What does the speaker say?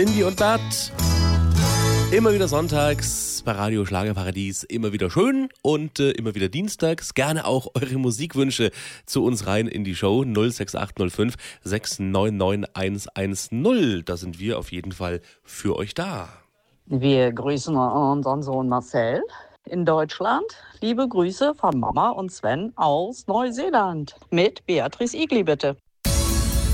Indie und Natt. Immer wieder sonntags bei Radio Schlagerparadies, immer wieder schön und immer wieder dienstags. Gerne auch eure Musikwünsche zu uns rein in die Show 06805 699 110. Da sind wir auf jeden Fall für euch da. Wir grüßen unseren Sohn Marcel in Deutschland. Liebe Grüße von Mama und Sven aus Neuseeland. Mit Beatrice Igli, bitte.